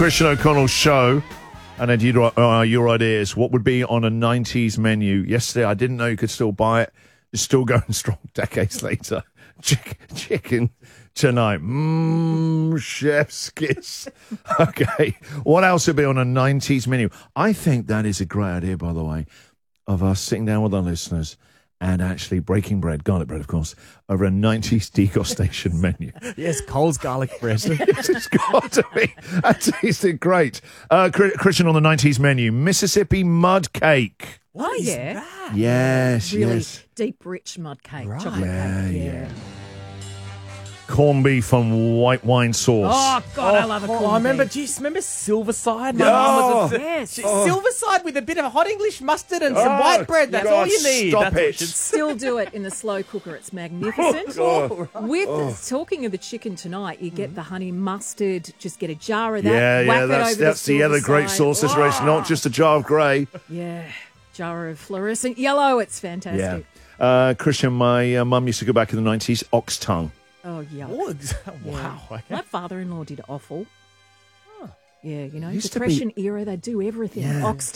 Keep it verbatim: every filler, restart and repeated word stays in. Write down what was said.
Christian O'Connell Show. And then you, uh, your ideas. What would be on a nineties menu? Yesterday, I didn't know you could still buy it. It's still going strong decades later. Chick- chicken tonight. Mmm, chef's kiss. Okay. What else would be on a nineties menu? I think that is a great idea, by the way, of us sitting down with our listeners and actually breaking bread, garlic bread, of course, over a nineties degustation menu. Yes, Coles garlic bread. Yes, it's got to be. That tasted great. Uh, Christian on the nineties menu, Mississippi mud cake. What oh, is yeah. that? Yes, really yes. Deep, rich mud cake, right. chocolate yeah, cake. Yeah, yeah. Corned beef on white wine sauce. Oh, God, oh, I love a corned oh, I remember, beef. do you remember Silverside? My Oh, mum was a, yes. oh. Silverside with a bit of hot English mustard and some Oh, white bread. That's God, all you need. stop That's it. what should- Still do it in the slow cooker. It's magnificent. Oh, With oh. talking of the chicken tonight, you get the honey mustard. Just get a jar of that. Yeah, whack yeah, it that's, over that's the, the other great side. sauce situation, Oh. not just a jar of grey. Yeah, jar of fluorescent yellow. It's fantastic. Yeah. Uh, Christian, my uh, mum used to go back in the nineties, ox tongue. Oh, yeah. Oh, wow. Yeah. Okay. My father-in-law did offal. Huh. Yeah, you know, Used to be- Depression era, they do everything. Yeah. Ox